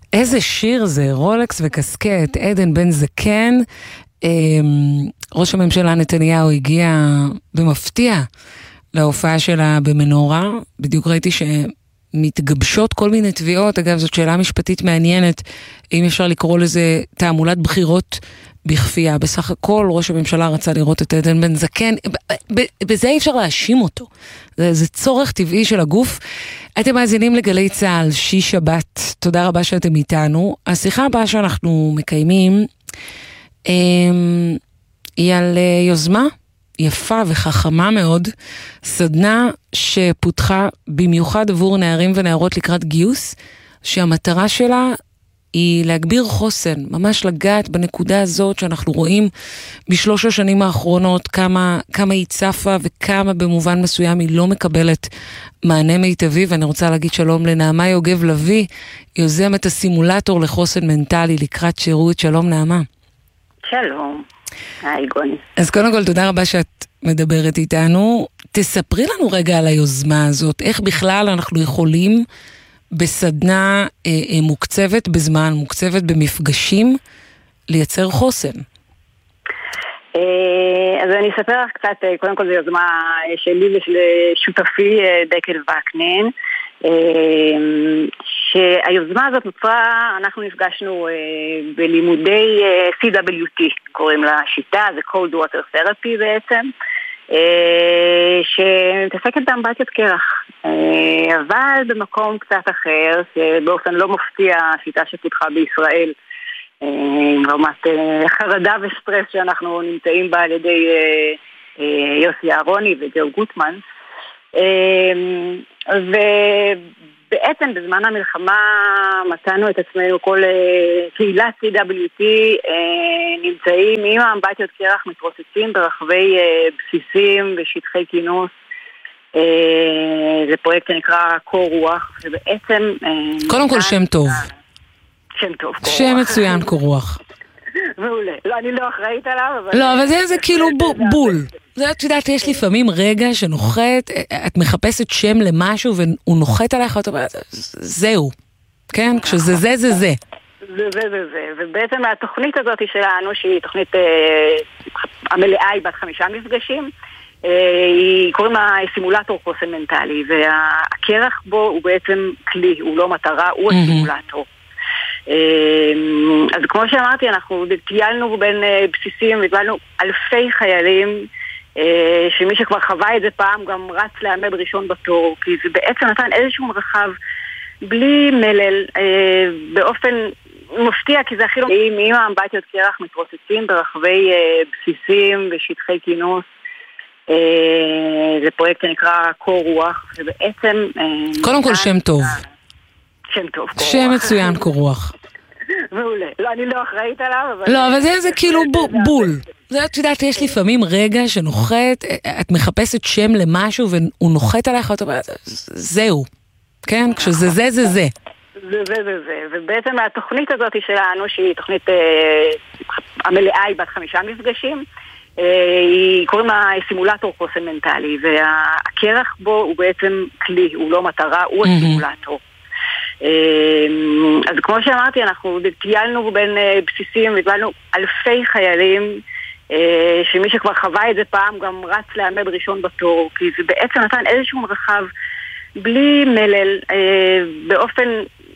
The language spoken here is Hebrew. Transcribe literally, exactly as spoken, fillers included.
איזה שיר זה, רולקס וקסקט, עדן בן זקן. ראש הממשלה נתניהו הגיע במפתיע להופעה שלה במנורה. בדיוק ראיתי שמתגבשות כל מיני תביעות. אגב, זאת שאלה משפטית מעניינת, אם אפשר לקרוא לזה תעמולת בחירות בכפייה. בסך הכל ראש הממשלה רצה לראות את עדן בן זקן, בזה אי אפשר להאשים אותו, זה, זה צורך טבעי של הגוף. אתם מאזינים לגלי צהל, שיש שבת, תודה רבה שאתם איתנו. השיחה הבאה שאנחנו מקיימים היא על יוזמה יפה וחכמה מאוד, סדנה שפותחה במיוחד עבור נערים ונערות לקראת גיוס, שהמטרה שלה היא להגביר חוסן, ממש לגעת בנקודה הזאת שאנחנו רואים בשלוש השנים האחרונות, כמה, כמה היא צפה וכמה במובן מסוים היא לא מקבלת מענה מיטבי. ואני רוצה להגיד שלום לנעמה יוגב לוי, יוזמת הסימולטור לחוסן מנטלי לקראת שירות. שלום נעמה. שלום, היי גוני. אז קודם כל תודה רבה שאת מדברת איתנו. תספרי לנו רגע על היוזמה הזאת, איך בכלל אנחנו יכולים בסדנה אה, אה, מוקצבת בזמן, מוקצבת במפגשים, לייצר חוסן. אה, אז אני אספר לך קצת, אה, קודם כל זו יוזמה שלי ושל שותפי אה, דקל וקנין, אה, שהיוזמה הזאת נוצרה, אנחנו נפגשנו אה, בלימודי אה, סי דאבליו טי, קוראים לה שיטה, זה Cold Water Therapy בעצם, שמתעסקת באמבטיות קרח, אבל במקום קצת אחר, שבאופן לא מפתיע, השיטה שפותחה בישראל, רמת חרדה וסטרס שאנחנו נמצאים בה על ידי יוסי אהרוני וג'ו גוטמן, ובעצם בזמן המלחמה מצאנו את עצמנו, כל קהילת סי דאבליו טי נמצאים עם האמבטיות קרח מתרוצצים ברחבי בסיסים ושטחי כינוס. זה פרויקט שנקרא קור רוח, ובעצם קודם כל שם טוב. שם טוב, קור רוח. שם מצוין, קור רוח. מעולה. לא, אני לא אחראית עליו, אבל... לא, אבל זה כאילו בול. את יודעת, יש לפעמים רגע שנוחת, את מחפשת שם למשהו והוא נוחת עליך, ואת אומרת, זהו. כן? כשזה זה, זה זה. זה זה זה זה, ובעצם התוכנית הזאת שלנו, שהיא תוכנית המלאה, היא בת חמישה מפגשים, היא קוראים לה סימולטור חוסן מנטלי, והקרח בו הוא בעצם כלי, הוא לא מטרה, הוא הסימולטור. אז כמו שאמרתי, אנחנו טיילנו בין בסיסים, וטיילנו אלפי חיילים, שמי שכבר חווה את זה פעם גם רץ לעמד ראשון בתור, כי זה בעצם נתן איזשהו מרחב בלי מלל, באופן מפתיע, כי זה הכי לא... עם האמבטיות קרח מתרוצצים ברחבי בסיסים ושטחי כינוס. זה פרויקט שנקרא קור רוח, ובעצם... קודם כל שם טוב. שם טוב, קור רוח. שם מצוין, קור רוח. מעולה. לא, אני לא אחראית עליו, אבל... לא, אבל זה כאילו בול. את יודעת, יש לפעמים רגע שנוחת, את מחפשת שם למשהו והוא נוחת עליך, ואת אומרת, זהו. כן? כשזה זה, זה זה. זה זה זה זה, ובעצם התוכנית הזאת שלנו, שהיא תוכנית המלאה, היא בת חמישה מפגשים, היא קוראים לה סימולטור חוסן מנטלי, והקרח בו הוא בעצם כלי, הוא לא מטרה, הוא הסימולטור. אז כמו שאמרתי, אנחנו טיילנו בין בסיסים, וטיילנו אלפי חיילים, שמי שכבר חווה את זה פעם גם רץ לעמד ראשון בתור, כי זה בעצם נתן איזשהו מרחב בלי מלל, באופן